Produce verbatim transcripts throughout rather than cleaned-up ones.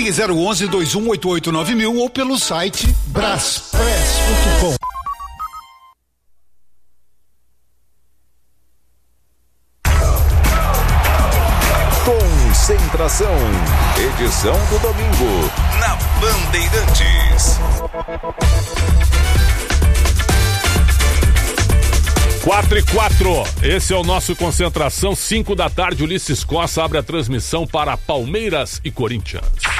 Ligue zero onze, dois um oito oito nove mil ou pelo site braspress ponto com. Concentração, edição do domingo, na Bandeirantes. quatro e quatro, esse é o nosso Concentração, cinco da tarde, Ulisses Costa abre a transmissão para Palmeiras e Corinthians.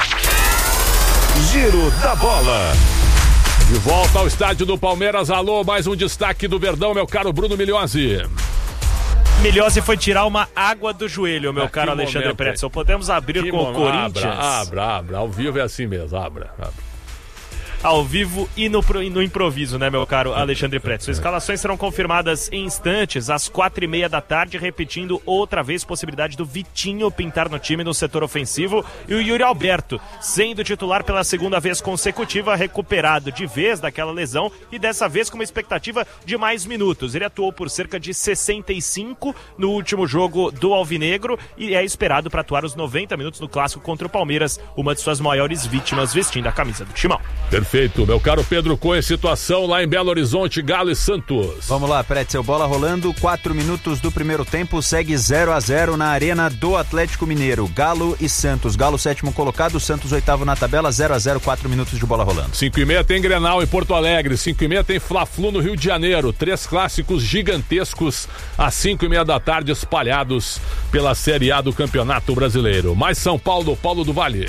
Giro da bola. De volta ao estádio do Palmeiras, alô, mais um destaque do Verdão, meu caro Bruno Milhozzi. Milhozzi foi tirar uma água do joelho, meu ah, caro Alexandre Pretzel. Podemos abrir que com momento. o Corinthians? Abra, abra, abra, ao vivo é assim mesmo, abra, abra. Ao vivo e no, no improviso, né, meu caro Alexandre Pretzel? As escalações serão confirmadas em instantes, às quatro e meia da tarde, repetindo outra vez possibilidade do Vitinho pintar no time no setor ofensivo e o Yuri Alberto, sendo titular pela segunda vez consecutiva, recuperado de vez daquela lesão e dessa vez com uma expectativa de mais minutos. Ele atuou por cerca de sessenta e cinco no último jogo do Alvinegro e é esperado para atuar os noventa minutos no clássico contra o Palmeiras, uma de suas maiores vítimas vestindo a camisa do Timão. Perfeito, meu caro Pedro Cunha, situação lá em Belo Horizonte, Galo e Santos. Vamos lá, Pretzel, bola rolando, quatro minutos do primeiro tempo, segue zero a zero na arena do Atlético Mineiro, Galo e Santos, Galo sétimo colocado, Santos oitavo na tabela, zero a zero, quatro minutos de bola rolando. cinco e meia tem Grenal em Porto Alegre, cinco e meia tem Fla-Flu no Rio de Janeiro, três clássicos gigantescos às cinco e meia da tarde espalhados pela Série A do Campeonato Brasileiro. Mais São Paulo, Paulo do Vale.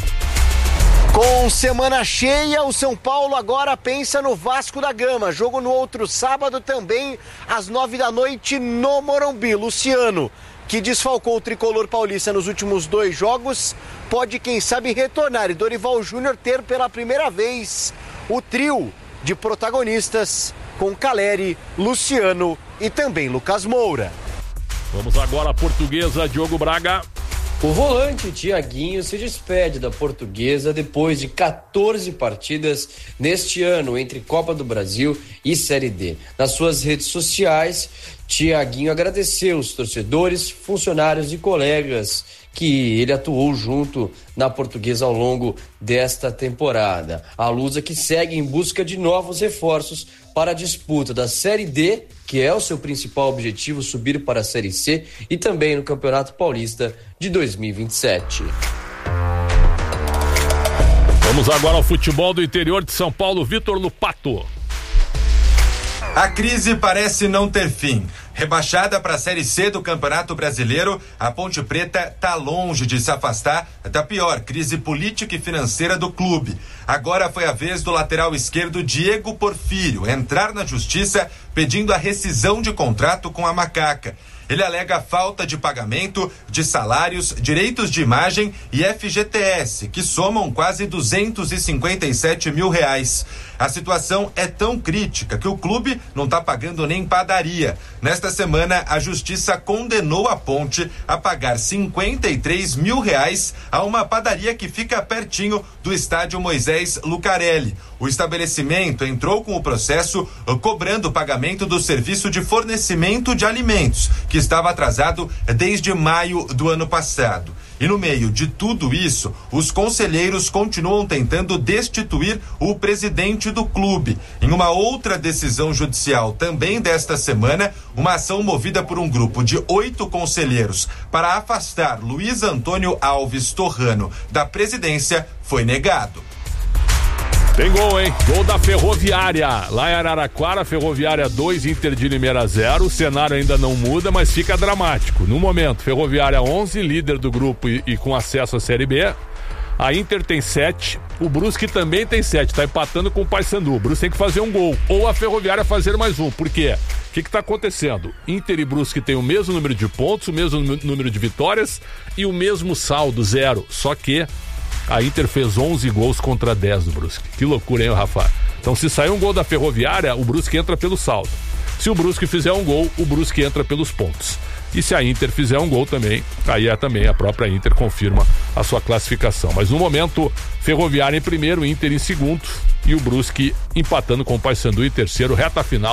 Com semana cheia, o São Paulo agora pensa no Vasco da Gama. Jogo no outro sábado também, às nove da noite, no Morumbi. Luciano, que desfalcou o tricolor paulista nos últimos dois jogos, pode, quem sabe, retornar. E Dorival Júnior ter pela primeira vez o trio de protagonistas com Caleri, Luciano e também Lucas Moura. Vamos agora à Portuguesa, Diogo Braga. O volante Thiaguinho se despede da Portuguesa depois de quatorze partidas neste ano entre Copa do Brasil e Série D. Nas suas redes sociais, Thiaguinho agradeceu os torcedores, funcionários e colegas que ele atuou junto na Portuguesa ao longo desta temporada. A Lusa que segue em busca de novos reforços para a disputa da Série D, que é o seu principal objetivo, subir para a Série C, e também no Campeonato Paulista de dois mil e vinte e sete. Vamos agora ao futebol do interior de São Paulo, Vitor Lupato. A crise parece não ter fim. Rebaixada para a Série C do Campeonato Brasileiro, a Ponte Preta está longe de se afastar da pior crise política e financeira do clube. Agora foi a vez do lateral esquerdo Diego Porfírio entrar na justiça pedindo a rescisão de contrato com a Macaca. Ele alega falta de pagamento de salários, direitos de imagem e F G T S, que somam quase duzentos e cinquenta e sete mil reais. A situação é tão crítica que o clube não está pagando nem padaria. Nesta semana, a justiça condenou a Ponte a pagar cinquenta e três mil reais a uma padaria que fica pertinho do estádio Moisés Lucarelli. O estabelecimento entrou com o processo cobrando o pagamento do serviço de fornecimento de alimentos, que estava atrasado desde maio do ano passado. E no meio de tudo isso, os conselheiros continuam tentando destituir o presidente do clube. Em uma outra decisão judicial também desta semana, uma ação movida por um grupo de oito conselheiros para afastar Luiz Antônio Alves Torrano da presidência foi negado. Tem gol, hein? Gol da Ferroviária. Lá em Araraquara, Ferroviária dois, Inter de Limeira zero. O cenário ainda não muda, mas fica dramático. No momento, Ferroviária onze, líder do grupo e, e com acesso à Série B. A Inter tem sete. O Brusque também tem sete. Tá empatando com o Paysandu. O Brusque tem que fazer um gol. Ou a Ferroviária fazer mais um. Por quê? O que que tá acontecendo? Inter e Brusque têm o mesmo número de pontos, o mesmo número de vitórias e o mesmo saldo, zero. Só que a Inter fez onze gols contra dez do Brusque. Que loucura, hein, Rafa? Então, se sair um gol da Ferroviária, o Brusque entra pelo saldo. Se o Brusque fizer um gol, o Brusque entra pelos pontos. E se a Inter fizer um gol também, aí é também a própria Inter confirma a sua classificação. Mas no momento, Ferroviária em primeiro, Inter em segundo e o Brusque empatando com o Paysandu em terceiro, reta final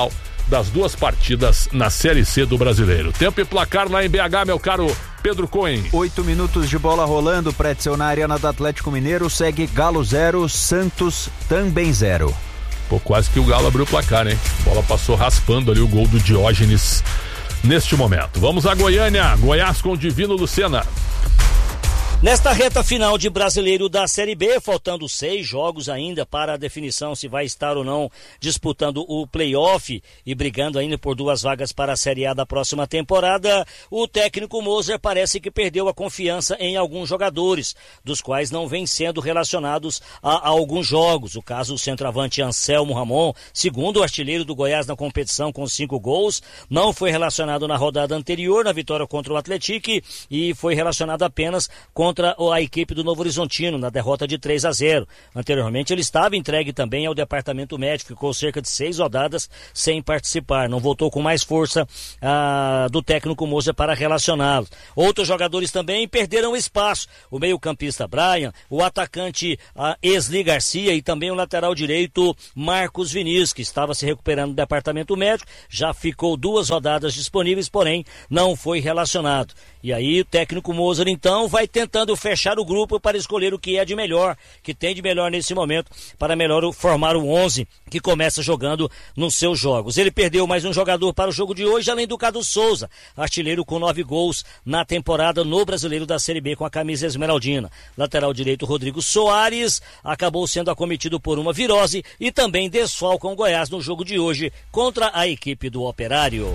das duas partidas na Série C do Brasileiro. Tempo e placar lá em B H, meu caro Pedro Cohen. Oito minutos de bola rolando, Pretzel, na Arena do Atlético Mineiro, segue Galo zero, Santos também zero. Pô, quase que o Galo abriu o placar, hein? A bola passou raspando ali o gol do Diógenes neste momento. Vamos a Goiânia, Goiás com o Divino Lucena. Nesta reta final de Brasileiro da Série B, faltando seis jogos ainda para a definição se vai estar ou não disputando o play-off e brigando ainda por duas vagas para a Série A da próxima temporada, o técnico Moser parece que perdeu a confiança em alguns jogadores, dos quais não vêm sendo relacionados a, a alguns jogos. O caso do centroavante Anselmo Ramon, segundo artilheiro do Goiás na competição com cinco gols, não foi relacionado na rodada anterior, na vitória contra o Atlético, e foi relacionado apenas com contra a equipe do Novo Horizontino, na derrota de três a zero. Anteriormente ele estava entregue também ao departamento médico, ficou cerca de seis rodadas sem participar, não voltou com mais força ah, do técnico Moser para relacioná-lo. Outros jogadores também perderam espaço, o meio-campista Brian, o atacante ah, Esli Garcia e também o lateral direito Marcos Vinícius, que estava se recuperando do departamento médico, já ficou duas rodadas disponíveis, porém não foi relacionado. E aí o técnico Moser então vai tentando fechar o grupo para escolher o que é de melhor, que tem de melhor nesse momento, para melhor formar o onze que começa jogando nos seus jogos. Ele perdeu mais um jogador para o jogo de hoje, além do Cadu Souza, artilheiro com nove gols na temporada no Brasileiro da Série B com a camisa esmeraldina. Lateral direito Rodrigo Soares acabou sendo acometido por uma virose e também desfalca o Goiás no jogo de hoje contra a equipe do Operário.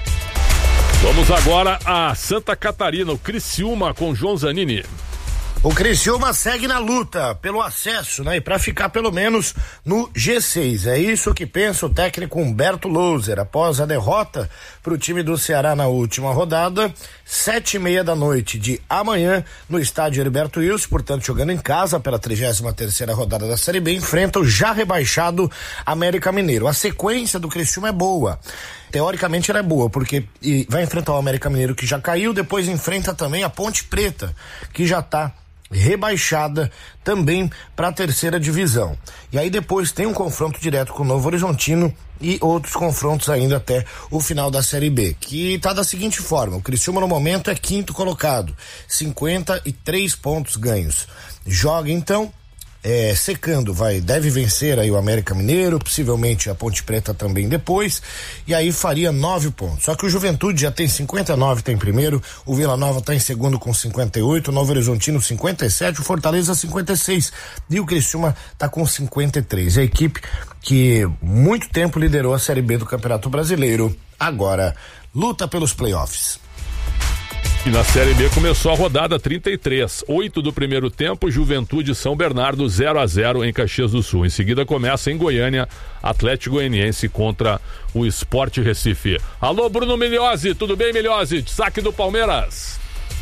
Vamos agora a Santa Catarina, o Criciúma com João Zanini. O Criciúma segue na luta pelo acesso, né? E para ficar pelo menos no G seis. É isso que pensa o técnico Humberto Louser após a derrota para o time do Ceará na última rodada, sete e meia da noite de amanhã no estádio Heriberto Wilson, portanto jogando em casa pela trigésima terceira rodada da Série B, enfrenta o já rebaixado América Mineiro. A sequência do Criciúma é boa. Teoricamente ela é boa, porque vai enfrentar o América Mineiro que já caiu, depois enfrenta também a Ponte Preta, que já está rebaixada também para a terceira divisão. E aí depois tem um confronto direto com o Novo Horizontino e outros confrontos ainda até o final da Série B, que está da seguinte forma: o Criciúma no momento é quinto colocado, cinquenta e três pontos ganhos. Joga então É, secando, vai, deve vencer aí o América Mineiro, possivelmente a Ponte Preta também depois, e aí faria nove pontos. Só que o Juventude já tem cinquenta e nove, tá em primeiro, o Vila Nova tá em segundo com cinquenta e oito, o Novo Horizontino cinquenta e sete, o Fortaleza cinquenta e seis e o Criciúma tá com cinquenta e três. A equipe que muito tempo liderou a Série B do Campeonato Brasileiro, agora luta pelos playoffs. E na Série B começou a rodada trinta e três, oito do primeiro tempo, Juventude São Bernardo zero a zero em Caxias do Sul. Em seguida começa em Goiânia, Atlético Goianiense contra o Sport Recife. Alô, Bruno Milhose, tudo bem, Milhose? Destaque do Palmeiras.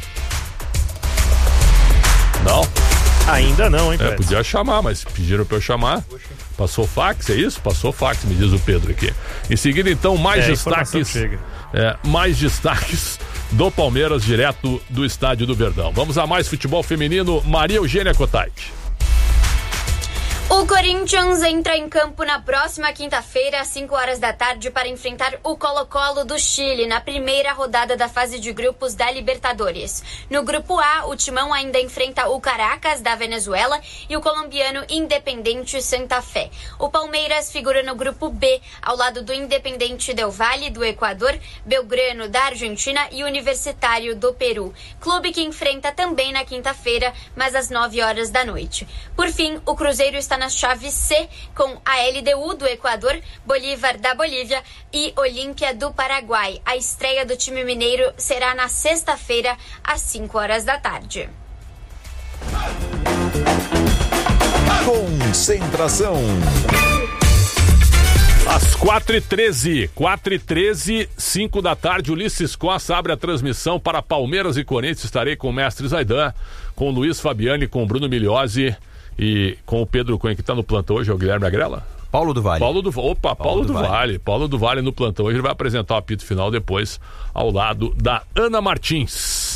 Não? Ainda não, hein, É, Pedro? podia chamar, mas pediram pra eu chamar. Passou fax, é isso? Passou fax, me diz o Pedro aqui. Em seguida, então, mais é, destaques. É, mais destaques do Palmeiras, direto do Estádio do Verdão. Vamos a mais futebol feminino. Maria Eugênia Cotait. O Corinthians entra em campo na próxima quinta-feira, às cinco horas da tarde, para enfrentar o Colo-Colo do Chile, na primeira rodada da fase de grupos da Libertadores. No grupo A, o Timão ainda enfrenta o Caracas, da Venezuela, e o colombiano Independente Santa Fé. O Palmeiras figura no grupo B, ao lado do Independente Del Valle, do Equador, Belgrano, da Argentina, e Universitário do Peru. Clube que enfrenta também na quinta-feira, mas às nove horas da noite. Por fim, o Cruzeiro está na chave C, com a L D U do Equador, Bolívar da Bolívia e Olímpia do Paraguai. A estreia do time mineiro será na sexta-feira, às cinco horas da tarde. Concentração. Às quatro e treze, quatro e treze, cinco da tarde, Ulisses Costa abre a transmissão para Palmeiras e Corinthians. Estarei com o mestre Zaidan, com o Luiz Fabiani, com o Bruno Milhose e com o Pedro Cunha, que está no plantão hoje, é o Guilherme Agrela? Paulo do Vale. Paulo do, opa, Paulo, Paulo do, do vale. vale. Paulo do Vale no plantão hoje, ele vai apresentar o apito final depois, ao lado da Ana Martins.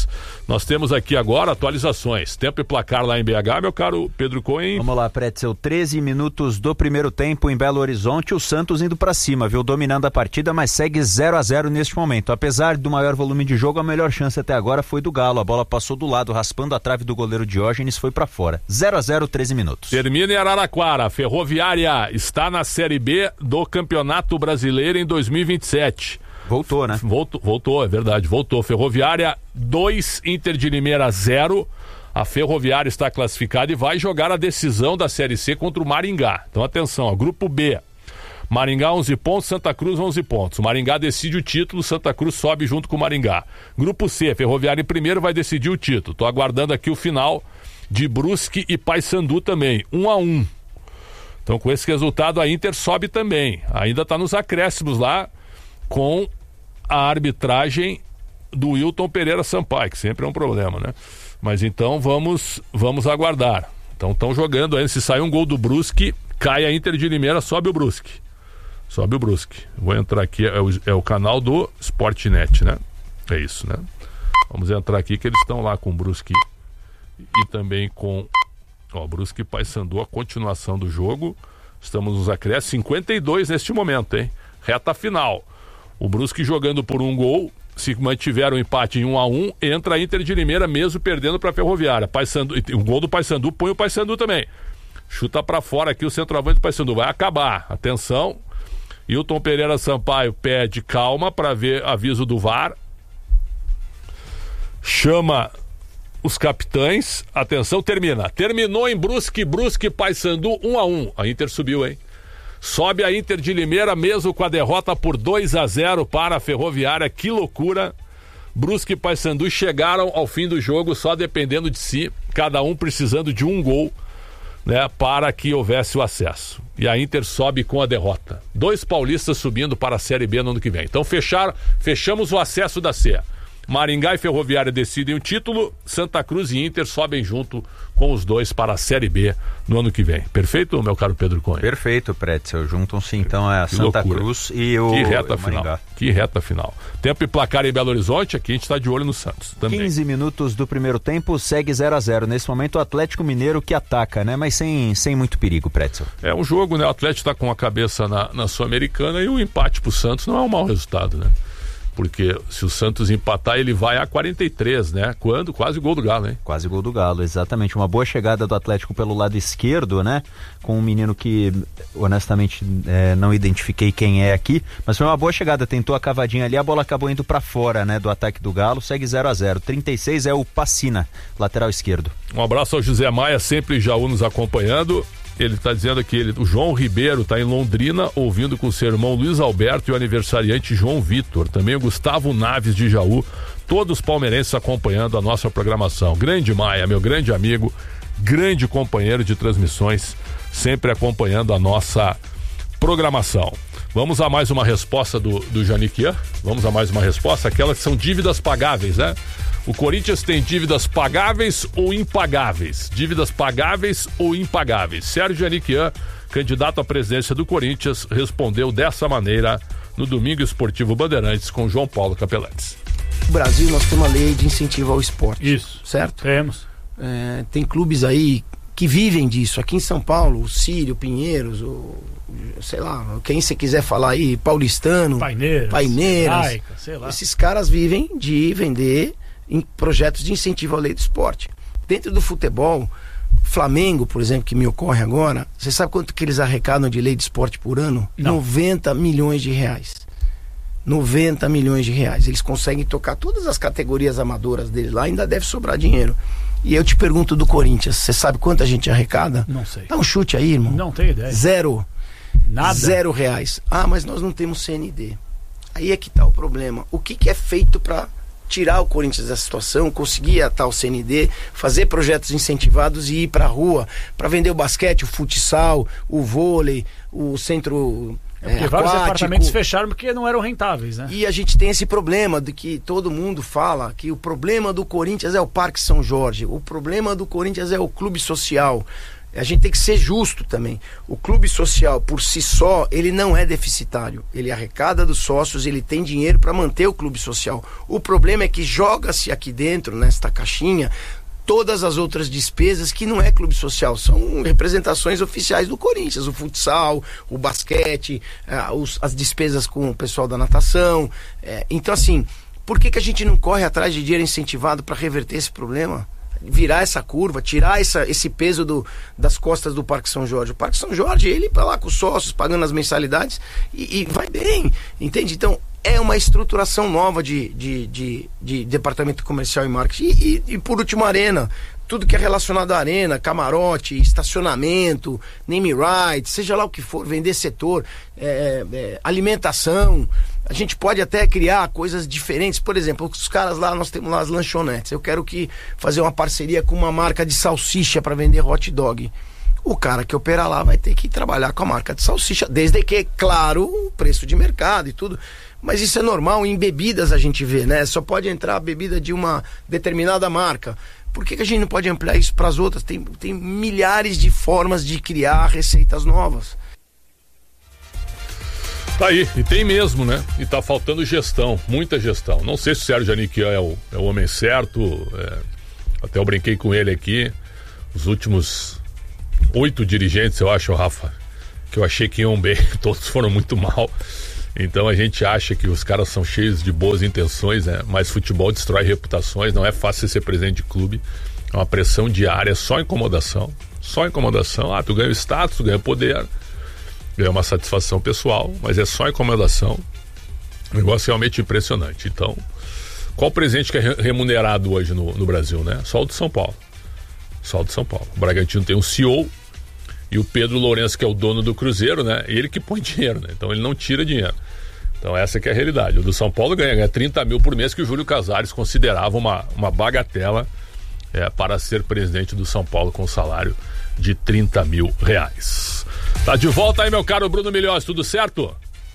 Nós temos aqui agora atualizações. Tempo e placar lá em B H, meu caro Pedro Cohen. Vamos lá, Pretzel. treze minutos do primeiro tempo em Belo Horizonte. O Santos indo pra cima, viu? Dominando a partida, mas segue zero a zero neste momento. Apesar do maior volume de jogo, a melhor chance até agora foi do Galo. A bola passou do lado, raspando a trave do goleiro Diógenes, foi pra fora. zero a zero, treze minutos. Termina em Araraquara. A Ferroviária está na Série B do Campeonato Brasileiro em dois mil e vinte e sete. Voltou, né? Voltou, voltou, é verdade, voltou. Ferroviária dois, Inter de Limeira zero. A Ferroviária está classificada e vai jogar a decisão da Série C contra o Maringá. Então atenção, ó, Grupo B. Maringá onze pontos, Santa Cruz onze pontos. O Maringá decide o título, Santa Cruz sobe junto com o Maringá. Grupo C, Ferroviária em primeiro vai decidir o título. Estou aguardando aqui o final de Brusque e Paysandu também, um a um. Então com esse resultado a Inter sobe também. Ainda está nos acréscimos lá com a arbitragem do Wilton Pereira Sampaio, que sempre é um problema, né? Mas então vamos, vamos aguardar. Então estão jogando ainda, se sair um gol do Brusque, cai a Inter de Limeira, sobe o Brusque. Sobe o Brusque. Vou entrar aqui, é o, é o canal do Sportnet, né? É isso, né? Vamos entrar aqui que eles estão lá com o Brusque e também com, ó, Brusque e Paysandu, a continuação do jogo. Estamos nos acréscimos, cinquenta e dois neste momento, hein? Reta final. O Brusque jogando por um gol, se mantiver o um empate em um a um, entra a Inter de Limeira mesmo perdendo para a Ferroviária. Paysandu, o gol do Paysandu põe o Paysandu também. Chuta para fora aqui o centroavante do Paysandu. Vai acabar. Atenção. Wilton Pereira Sampaio pede calma para ver aviso do V A R. Chama os capitães. Atenção, termina. Terminou em Brusque, Brusque, Paysandu um a um. A Inter subiu, hein? Sobe a Inter de Limeira mesmo com a derrota por dois a zero para a Ferroviária. Que loucura. Brusque e Paysandu chegaram ao fim do jogo só dependendo de si, cada um precisando de um gol, né, para que houvesse o acesso. E a Inter sobe com a derrota. Dois paulistas subindo para a Série B no ano que vem. Então fechar, fechamos o acesso da C. Maringá e Ferroviária decidem o título, Santa Cruz e Inter sobem junto com os dois para a Série B no ano que vem. Perfeito, meu caro Pedro Cunha? Perfeito, Pretzel. Juntam-se então a que Santa loucura. Cruz e o que reta o final. Maringá. Que reta final. Tempo e placar em Belo Horizonte, aqui a gente está de olho no Santos também. quinze minutos do primeiro tempo, segue zero a zero. Nesse momento o Atlético Mineiro que ataca, né? Mas sem, sem muito perigo, Pretzel. É um jogo, né? O Atlético está com a cabeça na, na Sul-Americana e o empate pro Santos não é um mau resultado, né? Porque se o Santos empatar, ele vai a quarenta e três, né? Quando? Quase gol do Galo, hein? Quase gol do Galo, exatamente. Uma boa chegada do Atlético pelo lado esquerdo, né? Com um menino que, honestamente, é, não identifiquei quem é aqui, mas foi uma boa chegada. Tentou a cavadinha ali, a bola acabou indo pra fora, né? Do ataque do Galo, segue zero a zero. trinta e seis é o Pacina, lateral esquerdo. Um abraço ao José Maia, sempre Jaú nos acompanhando. Ele está dizendo aqui, ele, o João Ribeiro está em Londrina, ouvindo com o seu irmão Luiz Alberto e o aniversariante João Vitor. Também o Gustavo Naves de Jaú, todos os palmeirenses acompanhando a nossa programação. Grande Maia, meu grande amigo, grande companheiro de transmissões, sempre acompanhando a nossa programação. Vamos a mais uma resposta do, do Janiquian? Vamos a mais uma resposta? Aquelas que são dívidas pagáveis, né? O Corinthians tem dívidas pagáveis ou impagáveis? Dívidas pagáveis ou impagáveis? Sérgio Janiquian, candidato à presidência do Corinthians, respondeu dessa maneira no Domingo Esportivo Bandeirantes com João Paulo Capelletti. No Brasil nós temos uma lei de incentivo ao esporte. Isso. Certo? Temos. É, tem clubes aí que vivem disso. Aqui em São Paulo, o Sírio, Pinheiros, o, sei lá, quem você quiser falar aí, Paulistano, Paineiras, Paineiras Laica, sei lá. Esses caras vivem de vender em projetos de incentivo à lei do esporte. Dentro do futebol, Flamengo, por exemplo, que me ocorre agora, você sabe quanto que eles arrecadam de lei de esporte por ano? Não. noventa milhões de reais. noventa milhões de reais. Eles conseguem tocar todas as categorias amadoras deles lá, ainda deve sobrar dinheiro. E eu te pergunto do Corinthians, você sabe quanto a gente arrecada? Não sei. Dá um chute aí, irmão. Não tenho ideia. Zero. Nada. Zero reais. Ah, mas nós não temos C N D. Aí é que tá o problema. O que que é feito para tirar o Corinthians da situação, conseguir atar o C N D, fazer projetos incentivados e ir pra rua para vender o basquete, o futsal, o vôlei, o centro é, porque é, vários departamentos fecharam porque não eram rentáveis, né? E a gente tem esse problema de que todo mundo fala que o problema do Corinthians é o Parque São Jorge, o problema do Corinthians é o clube social. A gente tem que ser justo também. O clube social, por si só, ele não é deficitário. Ele arrecada dos sócios, ele tem dinheiro para manter o clube social. O problema é que joga-se aqui dentro, nesta caixinha, todas as outras despesas que não é clube social, são representações oficiais do Corinthians, o futsal, o basquete, ah, os, as despesas com o pessoal da natação. É, então, assim, por que, que a gente não corre atrás de dinheiro incentivado para reverter esse problema? Virar essa curva, tirar essa, esse peso do, das costas do Parque São Jorge. O Parque São Jorge, ele para lá com os sócios, pagando as mensalidades e, e vai bem, entende? Então, é uma estruturação nova de, de, de, de departamento comercial e marketing. E, e, e por último, arena. Tudo que é relacionado à arena, camarote, estacionamento, name rights, seja lá o que for, vender setor, é, é, alimentação. A gente pode até criar coisas diferentes. Por exemplo, os caras lá, nós temos lá as lanchonetes. Eu quero que fazer uma parceria com uma marca de salsicha para vender hot dog. O cara que opera lá vai ter que trabalhar com a marca de salsicha, desde que, claro, o preço de mercado e tudo. Mas isso é normal, em bebidas a gente vê, né? Só pode entrar a bebida de uma determinada marca. Por que, que a gente não pode ampliar isso para as outras? Tem, tem milhares de formas de criar receitas novas. Tá aí, e tem mesmo, né? E tá faltando gestão, muita gestão. Não sei se o Sérgio Janiquian é o, é o homem certo, é, até eu brinquei com ele aqui, os últimos oito dirigentes, eu acho, Rafa, que eu achei que iam bem, todos foram muito mal. Então a gente acha que os caras são cheios de boas intenções, né? Mas futebol destrói reputações, não é fácil ser presidente de clube, é uma pressão diária, só incomodação, só incomodação. Ah, tu ganha status, tu ganha poder, ganha uma satisfação pessoal, mas é só incomodação. Um negócio realmente impressionante. Então, qual presidente que é remunerado hoje no, no Brasil, né? Só o de São Paulo. Só o de São Paulo. O Bragantino tem um C E O e o Pedro Lourenço, que é o dono do Cruzeiro, né? Ele que põe dinheiro, né? Então ele não tira dinheiro. Então essa que é a realidade. O do São Paulo ganha, ganha trinta mil por mês, que o Júlio Casares considerava uma, uma bagatela é, para ser presidente do São Paulo com salário de trinta mil reais. Tá de volta aí, meu caro Bruno Milhões, tudo certo?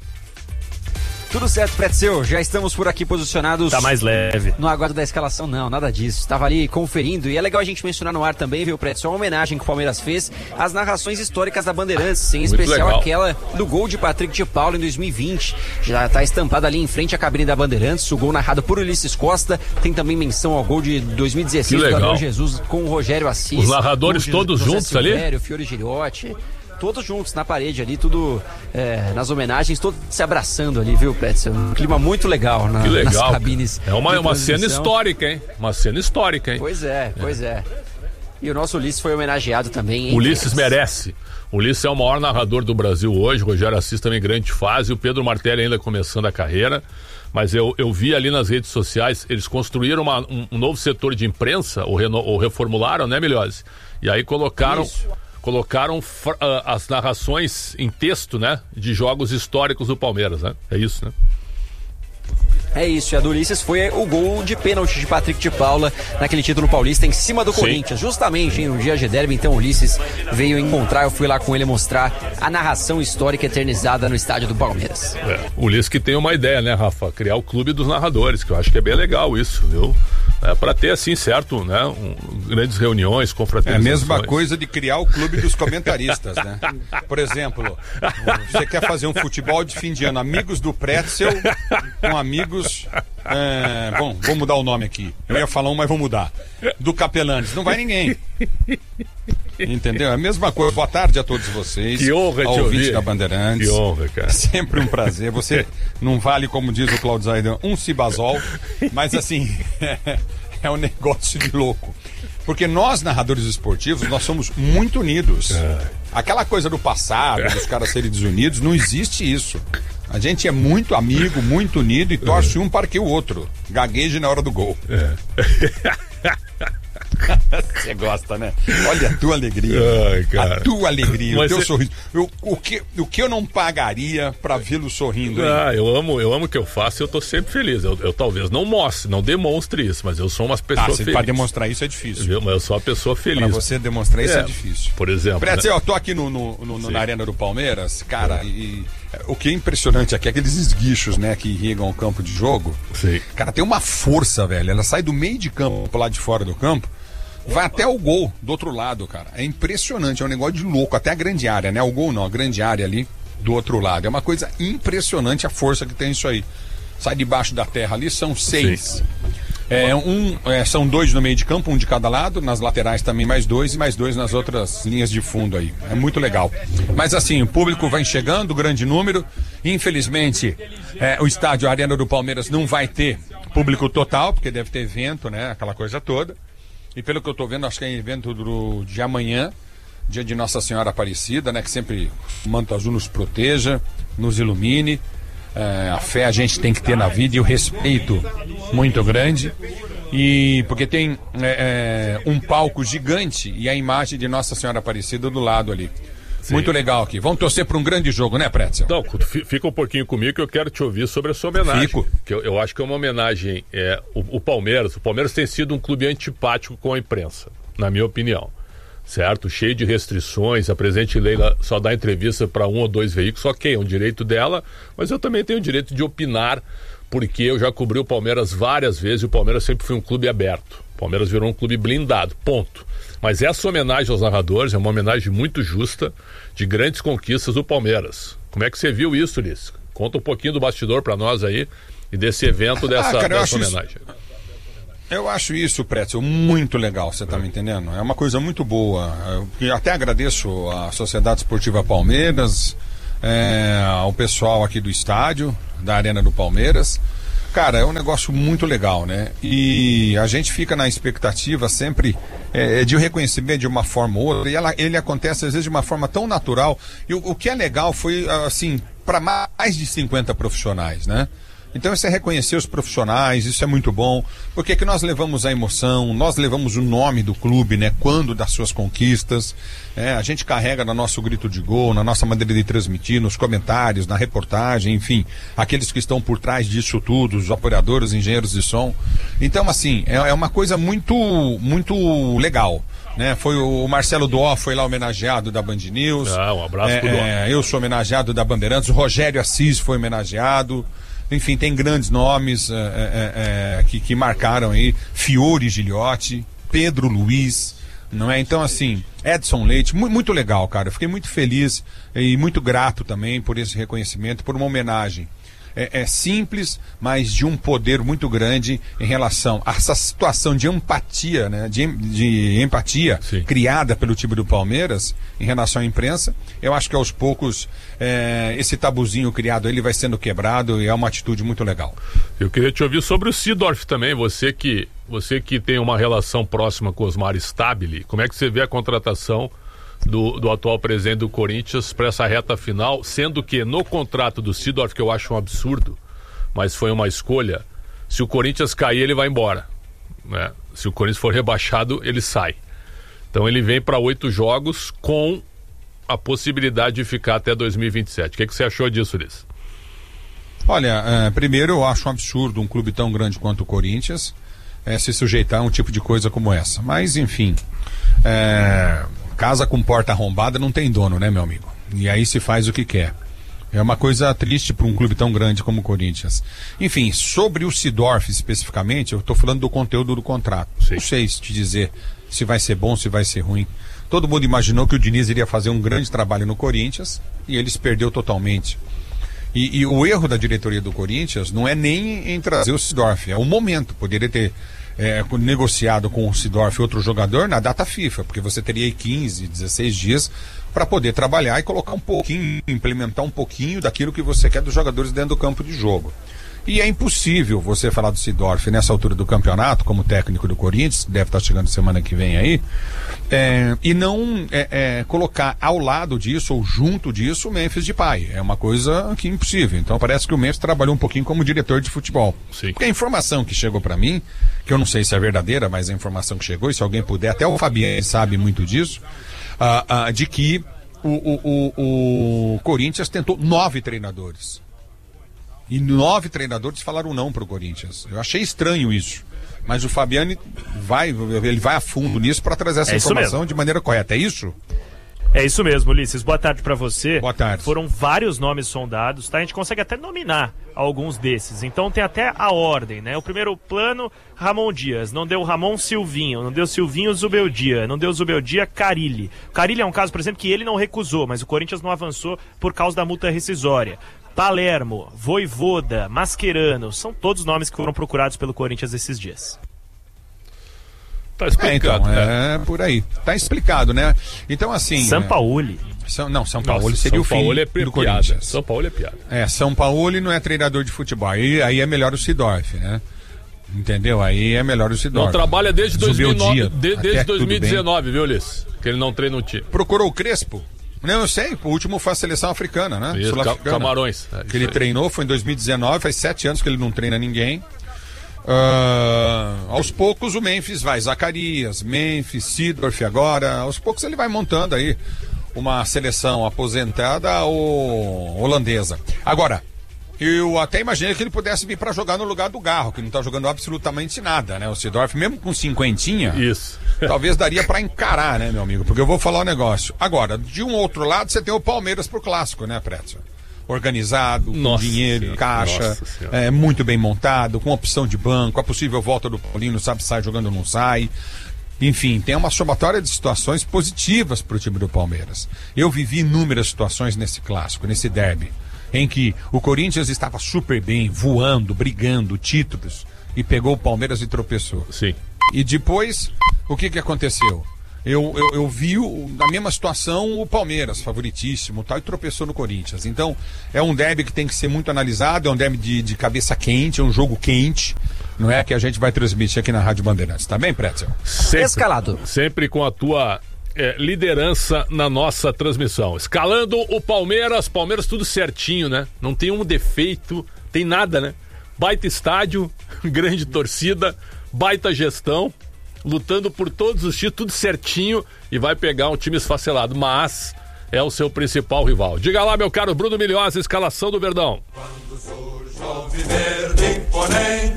Tudo certo, Pretzel, já estamos por aqui posicionados. Tá mais leve. No aguardo da escalação, não, nada disso. Estava ali conferindo, e é legal a gente mencionar no ar também, viu, Pretzel, uma homenagem que o Palmeiras fez às narrações históricas da Bandeirantes, em Muito especial legal. aquela do gol de Patrick de Paula em dois mil e vinte. Já está estampada ali em frente à cabine da Bandeirantes, o gol narrado por Ulisses Costa. Tem também menção ao gol de dois mil e dezesseis do Gabriel Jesus com o Rogério Assis. Os narradores de todos José juntos Silvério, ali? O Fiore Giriotti. Todos juntos na parede ali, tudo é, nas homenagens, todos se abraçando ali, viu, Pretzel? Um clima muito legal, na, Que legal, nas cabines. É uma, de é uma cena transmissão. histórica, hein? Uma cena histórica, hein? Pois é, pois é. E o nosso Ulisses foi homenageado também. Hein? Ulisses merece. O Ulisses é o maior narrador do Brasil hoje. O Rogério Assis também grande fase. O Pedro Martelli ainda começando a carreira. Mas eu, eu vi ali nas redes sociais, eles construíram uma, um, um novo setor de imprensa, ou, reno, ou reformularam, né, Milhose? E aí colocaram... Isso. Colocaram uh, as narrações em texto, né? De jogos históricos do Palmeiras, né? É isso, né? É isso, e a do Ulisses foi o gol de pênalti de Patrick de Paula naquele título paulista em cima do Sim. Corinthians, justamente hein, no dia de derby. Então o Ulisses veio encontrar, eu fui lá com ele mostrar a narração histórica eternizada no estádio do Palmeiras. É, o Ulisses que tem uma ideia, né, Rafa? Criar o clube dos narradores, que eu acho que é bem legal isso, viu? É, para ter assim, certo, né? Um, grandes reuniões, confraternizações. É a mesma coisa de criar o clube dos comentaristas, né? Por exemplo, você quer fazer um futebol de fim de ano, amigos do Pretzel com amigos é, bom, vou mudar o nome aqui. Eu ia falar um, mas vou mudar. Do Capelanes, não vai ninguém. Entendeu? É a mesma coisa. Boa tarde a todos vocês. Que honra ao te ouvinte ouvir. da Bandeirantes. Que honra, cara. Sempre um prazer. Você não vale, como diz o Claudio Zaidan, um cibazol, mas assim, é, é um negócio de louco. Porque nós, narradores esportivos, nós somos muito unidos. É. Aquela coisa do passado, é. dos caras serem desunidos, não existe isso. A gente é muito amigo, muito unido e torce é. um para que o outro gagueje na hora do gol. É. Você gosta, né? Olha a tua alegria. Ai, cara. A tua alegria, Mas o teu cê... sorriso. Eu, o, que, o que eu não pagaria pra vê-lo sorrindo? Hein? Ah, eu amo, eu amo o que eu faço e eu tô sempre feliz. Eu, eu talvez não mostre, não demonstre isso, mas eu sou uma pessoa ah, feliz. Pra demonstrar isso é difícil. Viu? Mas eu sou uma pessoa feliz. Pra você demonstrar isso é, é difícil. Por exemplo. Pretzel, né? eu tô aqui no, no, no, no, na Arena do Palmeiras, cara, é. e o que é impressionante aqui é aqueles esguichos, né, que irrigam o campo de jogo. Sim. Cara, tem uma força, velho. Ela sai do meio de campo, lá de fora do campo. vai até o gol do outro lado, cara. É impressionante, é um negócio de louco, até a grande área, né? O gol não, a grande área ali do outro lado. É uma coisa impressionante a força que tem isso aí. Sai debaixo da terra ali, são seis. É, um, é, são dois no meio de campo, um de cada lado, nas laterais também mais dois e mais dois nas outras linhas de fundo aí. É muito legal. Mas assim, o público vai chegando, grande número. Infelizmente, é, o estádio Arena do Palmeiras não vai ter público total, porque deve ter evento, né? Aquela coisa toda. E pelo que eu tô vendo, acho que é evento do, de amanhã, dia de Nossa Senhora Aparecida, né? Que sempre o manto azul nos proteja, nos ilumine. É, a fé a gente tem que ter na vida e o respeito muito grande. E porque tem é, é, um palco gigante e a imagem de Nossa Senhora Aparecida do lado ali. Sim. Muito legal aqui. Vamos torcer para um grande jogo, né, Pretzel? Então, fica um pouquinho comigo que eu quero te ouvir sobre a sua homenagem. Fico. Que eu, eu acho que é uma homenagem. É, o, o Palmeiras, o Palmeiras tem sido um clube antipático com a imprensa, na minha opinião. Certo? Cheio de restrições. A presidente Leila só dá entrevista para um ou dois veículos. Ok, é um direito dela, mas eu também tenho o direito de opinar, porque eu já cobri o Palmeiras várias vezes e o Palmeiras sempre foi um clube aberto. O Palmeiras virou um clube blindado, ponto. Mas essa homenagem aos narradores é uma homenagem muito justa de grandes conquistas do Palmeiras. Como é que você viu isso, Ulisses? Conta um pouquinho do bastidor para nós aí e desse evento, dessa, ah, cara, dessa homenagem. Isso, eu acho isso, Pretzel, muito legal, você tá é. me entendendo? É uma coisa muito boa. Eu até agradeço à Sociedade Esportiva Palmeiras, é, ao pessoal aqui do estádio, da Arena do Palmeiras. Cara, é um negócio muito legal, né? E a gente fica na expectativa sempre é, de o reconhecimento de uma forma ou outra, e ela, ele acontece às vezes de uma forma tão natural. E o, o que é legal foi, assim, para mais de cinquenta profissionais, né? Então isso é reconhecer os profissionais, isso é muito bom, porque é que nós levamos a emoção, nós levamos o nome do clube, né, quando das suas conquistas, é, a gente carrega no nosso grito de gol, na nossa maneira de transmitir, nos comentários, na reportagem, enfim, aqueles que estão por trás disso tudo, os operadores, engenheiros de som. Então, assim, é, é uma coisa muito, muito legal. Né, foi o Marcelo Doó, foi lá homenageado da Band News. Ah, um abraço é, pro Doó. É, eu sou homenageado da Bandeirantes, o Rogério Assis foi homenageado. Enfim, tem grandes nomes é, é, é, que, que marcaram aí, Fiore Giliotti, Pedro Luiz, não é? Então, assim, Edson Leite, mu- muito legal, cara. Eu fiquei muito feliz e muito grato também por esse reconhecimento, por uma homenagem. É, é simples, mas de um poder muito grande em relação a essa situação de empatia, né? De, de empatia Sim. criada pelo time do Palmeiras em relação à imprensa. Eu acho que aos poucos é, esse tabuzinho criado ele vai sendo quebrado e é uma atitude muito legal. Eu queria te ouvir sobre o Seedorf também, você que, você que tem uma relação próxima com o Osmar Stabile, como é que você vê a contratação Do, do atual presidente do Corinthians para essa reta final, sendo que no contrato do Seedorf, que eu acho um absurdo, mas foi uma escolha, se o Corinthians cair, ele vai embora, né? Se o Corinthians for rebaixado, ele sai. Então ele vem para oito jogos com a possibilidade de ficar até dois mil e vinte e sete. O que, que você achou disso, Liz? Olha, é, primeiro eu acho um absurdo um clube tão grande quanto o Corinthians é, se sujeitar a um tipo de coisa como essa, mas enfim, é... casa com porta arrombada não tem dono, né, meu amigo? E aí se faz o que quer. É uma coisa triste para um clube tão grande como o Corinthians. Enfim, sobre o Seedorf especificamente, eu estou falando do conteúdo do contrato. Sim. Não sei te dizer se vai ser bom, se vai ser ruim. Todo mundo imaginou que o Diniz iria fazer um grande trabalho no Corinthians e ele se perdeu totalmente. E, e o erro da diretoria do Corinthians não é nem em trazer o Seedorf, é o momento. Poderia ter É, negociado com o Seedorf outro jogador na data FIFA, porque você teria aí quinze, dezesseis dias para poder trabalhar e colocar um pouquinho, implementar um pouquinho daquilo que você quer dos jogadores dentro do campo de jogo. E é impossível você falar do Seedorf nessa altura do campeonato, como técnico do Corinthians, deve estar chegando semana que vem aí, é, e não é, é, colocar ao lado disso ou junto disso o Memphis Depay. É uma coisa que é impossível. Então parece que o Memphis trabalhou um pouquinho como diretor de futebol. Sim. Porque a informação que chegou para mim, que eu não sei se é verdadeira, mas a informação que chegou, e se alguém puder, até o Fabiano sabe muito disso, ah, ah, de que o, o, o, o Corinthians tentou nove treinadores. E nove treinadores falaram não para o Corinthians. Eu achei estranho isso. Mas o Fabiani vai, ele vai a fundo nisso para trazer essa é informação de maneira correta. É isso? É isso mesmo, Ulisses. Boa tarde pra você. Boa tarde. Foram vários nomes sondados, tá? A gente consegue até nominar alguns desses. Então tem até a ordem, né? O primeiro plano, Ramon Dias. Não deu Ramon, Silvinho. Não deu Silvinho, Zubeldia. Não deu Zubeldia, Carilli. Carilli é um caso, por exemplo, que ele não recusou, mas o Corinthians não avançou por causa da multa rescisória. Palermo, Voivoda, Mascherano. São todos nomes que foram procurados pelo Corinthians esses dias. Tá explicado, é, então, né? É por aí. Tá explicado, né? Então, assim... Sampaoli. É... São, não, São Paulo Nossa, seria São o fim Paulo é do piada. Corinthians. São Paulo é piada. É, São Paulo não é treinador de futebol. Aí, aí é melhor o Sidorf, né? Entendeu? Aí é melhor o Sidorf. Não trabalha desde, dois mil e nove, Dia, de, desde dois mil e dezenove, viu, Ulisses? Que ele não treina o time. Procurou o Crespo? Não, eu sei. O último foi a seleção africana, né? Isso, Sul-africana. Camarões. É, que ele aí. treinou, foi em dois mil e dezenove. Faz sete anos que ele não treina ninguém. Uh, aos poucos o Memphis vai, Zacarias, Memphis, Sidorf agora, aos poucos ele vai montando aí uma seleção aposentada ou holandesa. Agora, eu até imaginei que ele pudesse vir para jogar no lugar do Garro, que não tá jogando absolutamente nada, né? O Sidorf, mesmo com cinquentinha, isso. talvez daria para encarar, né, meu amigo? Porque eu vou falar um negócio. Agora, de um outro lado, você tem o Palmeiras pro clássico, né, Pretzel? Organizado, com Nossa dinheiro, senhora. caixa, é, muito bem montado, com opção de banco, a possível volta do Paulino, sabe se sai jogando ou não sai. Enfim, tem uma somatória de situações positivas para o time do Palmeiras. Eu vivi inúmeras situações nesse clássico, nesse derby, em que o Corinthians estava super bem, voando, brigando, títulos, e pegou o Palmeiras e tropeçou. Sim. E depois, o que que aconteceu? Eu, eu, eu vi o, na mesma situação o Palmeiras, favoritíssimo, tal, e tropeçou no Corinthians. Então, é um derby que tem que ser muito analisado, é um derby de, de cabeça quente, é um jogo quente, não é? Que a gente vai transmitir aqui na Rádio Bandeirantes. Tá bem, Pretzel? Sempre, Escalado. Sempre com a tua é, liderança na nossa transmissão. Escalando o Palmeiras, Palmeiras tudo certinho, né? Não tem um defeito, tem nada, né? Baita estádio, grande torcida, baita gestão, lutando por todos os títulos, tudo certinho, e vai pegar um time esfacelado, mas é o seu principal rival. Diga lá, meu caro Bruno Milhões, a escalação do Verdão. Quando surge o alviverde imponente,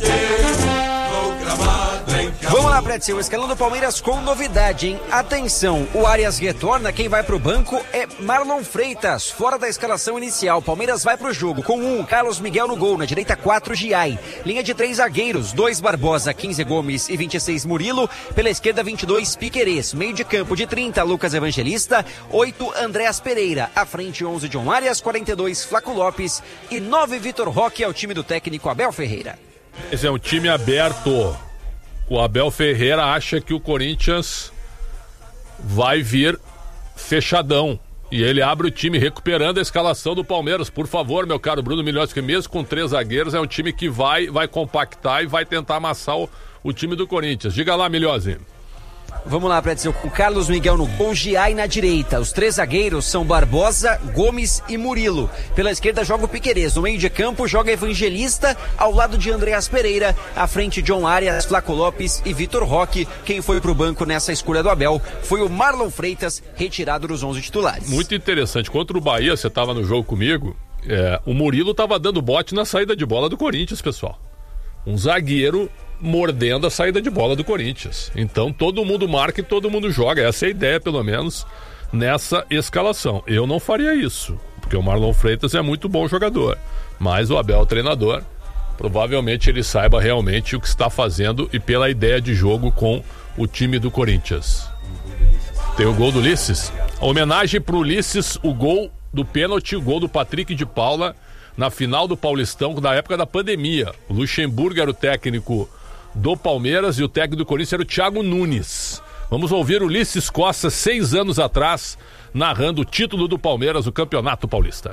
no gramado em que Vamos lá, Pretzel, escalando o Palmeiras com novidade, hein? Atenção, o Arias retorna, quem vai pro banco é Marlon Freitas, fora da escalação inicial. Palmeiras vai pro jogo com um, Carlos Miguel no gol, na direita quatro, Giai. Linha de três zagueiros, dois Barbosa, quinze Gomes e vinte e seis Murilo. Pela esquerda, vinte e dois Piquerez. Meio de campo de trinta, Lucas Evangelista. oito, Andréas Pereira. À frente, onze, John Arias, quarenta e dois, Flaco Lopes. E nove, Vitor Roque, é o time do técnico Abel Ferreira. Esse é um time aberto. O Abel Ferreira acha que o Corinthians vai vir fechadão. E ele abre o time recuperando a escalação do Palmeiras. Por favor, meu caro Bruno Milhões, que mesmo com três zagueiros é um time que vai, vai compactar e vai tentar amassar o, o time do Corinthians. Diga lá, Milhões. Vamos lá, Pretzel, com Carlos Miguel no gol, Giai na direita. Os três zagueiros são Barbosa, Gomes e Murilo. Pela esquerda joga o Piquerez. No meio de campo joga Evangelista, ao lado de Andréas Pereira. À frente, John Arias, Flaco Lopes e Vitor Roque. Quem foi pro banco nessa escolha do Abel foi o Marlon Freitas, retirado dos onze titulares. Muito interessante. Contra o Bahia, você estava no jogo comigo, é, o Murilo estava dando bote na saída de bola do Corinthians, pessoal. Um zagueiro mordendo a saída de bola do Corinthians. Então todo mundo marca e todo mundo joga. Essa é a ideia, pelo menos, nessa escalação. Eu não faria isso, porque o Marlon Freitas é muito bom jogador, mas o Abel, o treinador, provavelmente ele saiba realmente o que está fazendo e pela ideia de jogo com o time do Corinthians. Tem o gol do Ulisses. A homenagem pro Ulisses, o gol do pênalti, o gol do Patrick de Paula na final do Paulistão, na época da pandemia. O Luxemburgo era o técnico do Palmeiras e o técnico do Corinthians era o Thiago Nunes. Vamos ouvir o Ulisses Costa, seis anos atrás, narrando o título do Palmeiras, o Campeonato Paulista.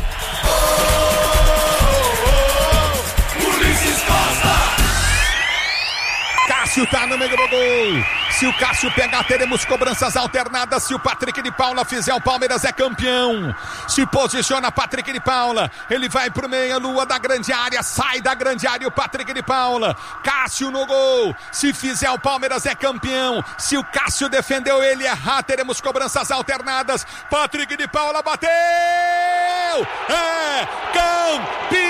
Ulisses Costa! Cássio tá no meio do gol. Se o Cássio pegar, teremos cobranças alternadas. Se o Patrick de Paula fizer, o Palmeiras é campeão. Se posiciona Patrick de Paula. Ele vai pro meia-lua da grande área. Sai da grande área o Patrick de Paula. Cássio no gol. Se fizer, o Palmeiras é campeão. Se o Cássio defendeu, ele errar, teremos cobranças alternadas. Patrick de Paula bateu. É campeão!